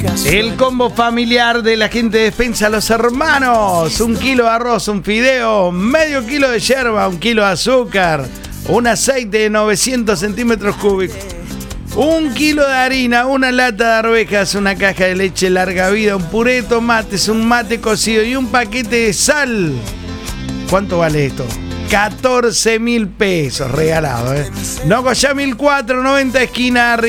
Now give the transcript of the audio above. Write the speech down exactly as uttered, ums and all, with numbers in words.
El combo familiar de la gente de Despensa Los Hermanos. Un kilo de arroz, un fideo, medio kilo de yerba, un kilo de azúcar, un aceite de novecientos centímetros cúbicos, un kilo de harina, una lata de arvejas, una caja de leche larga vida, un puré de tomates, un mate cocido y un paquete de sal. ¿Cuánto vale esto? catorce mil pesos regalado, ¿eh? Nogoyá mil cuatrocientos noventa, esquina